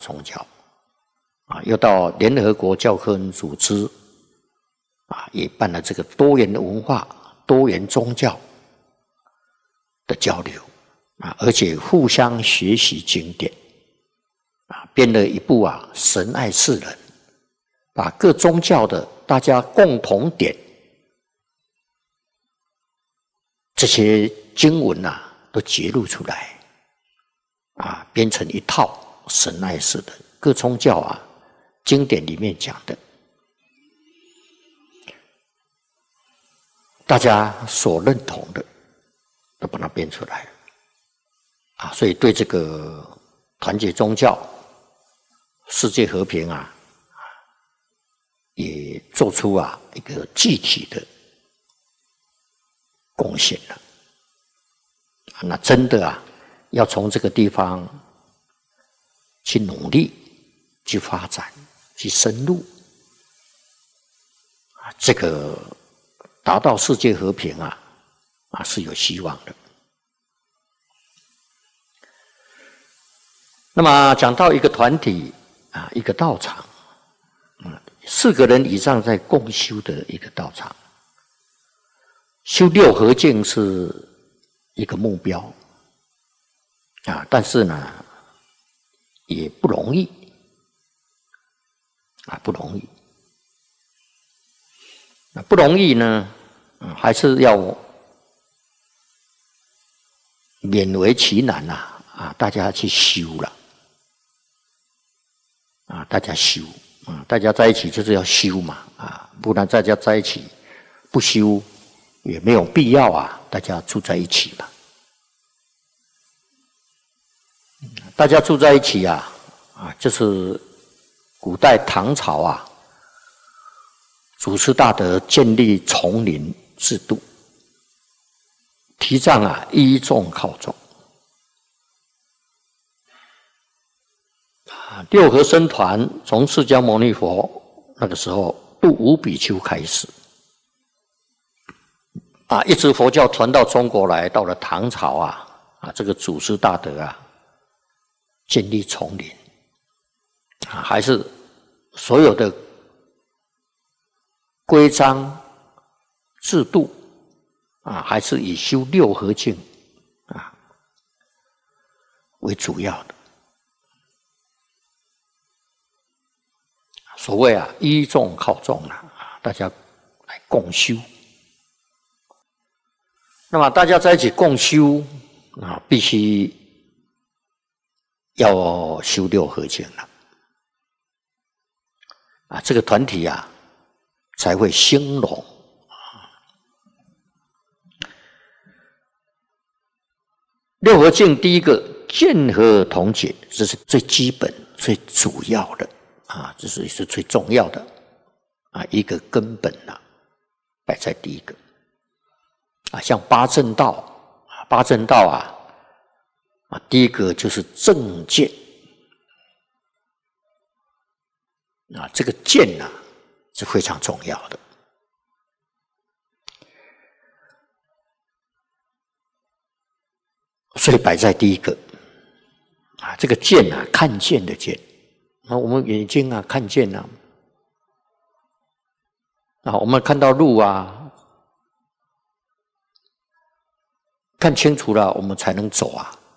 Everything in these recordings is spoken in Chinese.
宗教又到联合国教科文组织也办了这个多元的文化、多元宗教的交流而且互相学习经典编了一部神爱世人，把各宗教的大家共同点这些经文都揭露出来编成一套神爱世人各宗教经典里面讲的，大家所认同的都把它编出来所以对这个团结宗教、世界和平也做出一个具体的贡献了。那真的要从这个地方去努力、去发展、去深入这个达到世界和平是有希望的。那么讲到一个团体一个道场4个人以上在共修的一个道场，修六合敬是一个目标但是呢也不容易不容易。不容易呢还是要勉为其难大家去修了大家修大家在一起就是要修嘛不然大家在一起不修也没有必要大家住在一起嘛。大家住在一起就是古代唐朝祖师大德建立丛林制度，提倡依众靠众六合僧团从释迦牟尼佛那个时候度五比丘开始一直佛教传到中国来，到了唐朝这个祖师大德建立丛林还是所有的规章制度还是以修六合敬为主要的。所谓依众靠众大家来共修。那么大家在一起共修必须要修六合敬了这个团体才会兴隆六合敬第一个见合同解，这是最基本最主要的这是最重要的一个根本摆在第一个像八正道第一个就是正见这个见是非常重要的。所以摆在第一个这个见看见的见我们眼睛看见我们看到路看清楚了我们才能走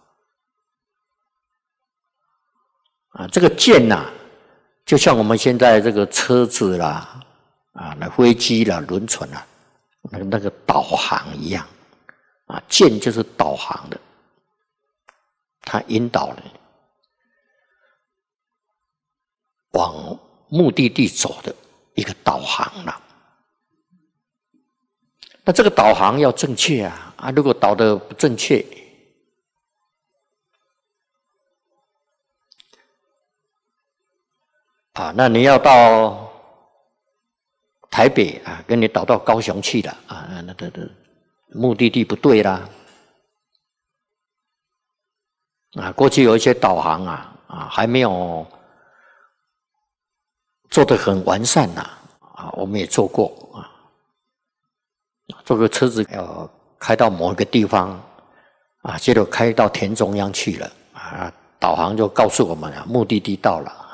这个见就像我们现在这个车子啦那飞机啦轮船那个导航一样见就是导航的，它引导你往目的地走的一个导航那这个导航要正确如果导得不正确那你要到台北跟你导到高雄去了那个目的地不对啦过去有一些导航还没有做得很完善我们也做过这个车子开到某一个地方结果开到田中央去了导航就告诉我们目的地到了。